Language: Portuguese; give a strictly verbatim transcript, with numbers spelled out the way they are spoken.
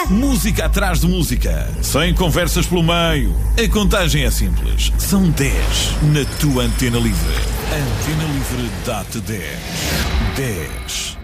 Música atrás de música, sem conversas pelo meio. A contagem é simples. São dez na tua Antena Livre. Antena Livre dá-te dez. dez.